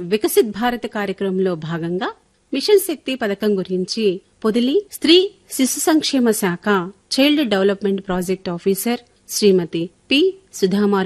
వికసిత్ భారత్ కార్యక్రమంలో భాగంగా మిషన్ శక్తి పథకం గురించి పొదిలి స్త్రీ శిశు సంక్షేమ శాఖ చైల్డ్ డెవలప్మెంట్ ప్రాజెక్ట్ ఆఫీసర్ శ్రీమతి పి. సుధామార్